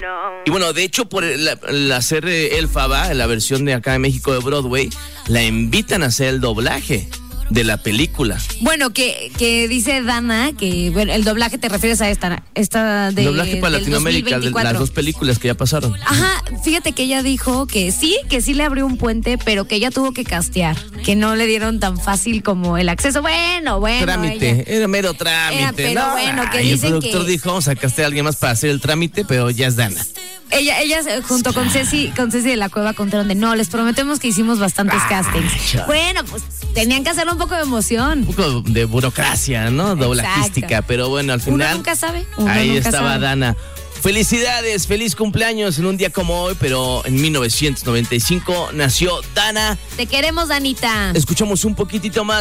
Y bueno, de hecho, por el hacer Elphaba, la versión de acá de México de Broadway, la invitan a hacer el doblaje de la película. Bueno, que dice Dana que bueno, el doblaje te refieres a esta de doblaje para Latinoamérica, de las dos películas que ya pasaron. Ajá, fíjate que ella dijo que sí le abrió un puente, pero que ella tuvo que castear, que no le dieron tan fácil como el acceso. Bueno. Trámite, era mero trámite. Pero ¿no? bueno, que el dicen productor dijo, vamos a castear a alguien más para hacer el trámite, pero ya es Dana. Ella junto con Ceci de la Cueva contaron de no, les prometemos que hicimos bastantes castings. Bueno, pues tenían que hacerle un poco de emoción. Un poco de burocracia, ¿no? Doblajística, pero bueno, al final. Uno nunca sabe. Ahí estaba Dana. Felicidades, feliz cumpleaños en un día como hoy, pero en 1995 nació Dana. Te queremos, Danita. Escuchamos un poquitito más.